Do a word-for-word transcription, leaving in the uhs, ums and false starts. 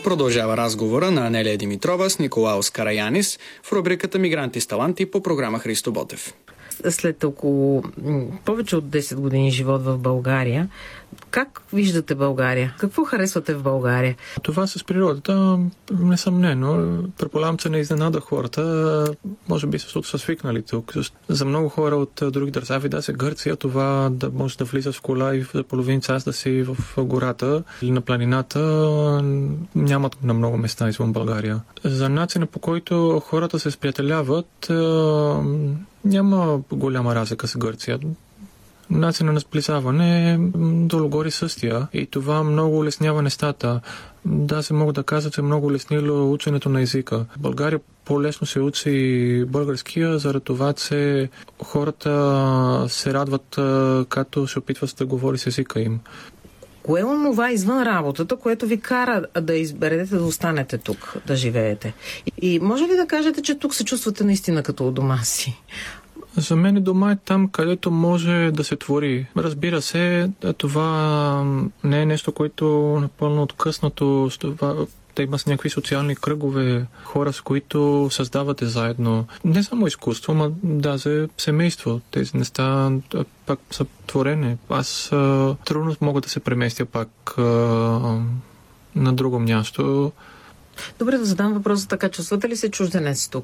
Продължава разговора на Анелия Димитрова с Николаус Караянис в рубриката Мигранти с таланти по програма Христо Ботев. След около повече от десет години живот в България, как виждате България? Какво харесвате в България? Това с природата, несъмнено. Предполагам, че не изненада хората. Може би са са свикнали тук. За много хора от други държави, да, се Гърция, това да може да влизаш в кола и за половин час да си в гората или на планината, нямат на много места извън България. За начина, по който хората се сприятеляват, няма голяма разлика с Гърция. Начина на сближаване е долу-горе същия и това много улеснява нещата. Да, се мога да кажа, че е много улеснило ученето на езика. В България по-лесно се учи българския, заради това, че хората се радват, като се опитват да говори с езика им. Кое е онова извън работата, което ви кара да изберете да останете тук, да живеете? И може ли да кажете, че тук се чувствате наистина като у дома си? За мен дома е там, където може да се твори. Разбира се, това не е нещо, което напълно откъснато. Да има с някакви социални кръгове, хора, с които създавате заедно. Не само изкуство, но даже семейство. Тези неща пак са творене. Аз а, трудно мога да се преместя пак а, на друго място. Добре, да задам въпроса така. Чувствате ли се чужденец тук?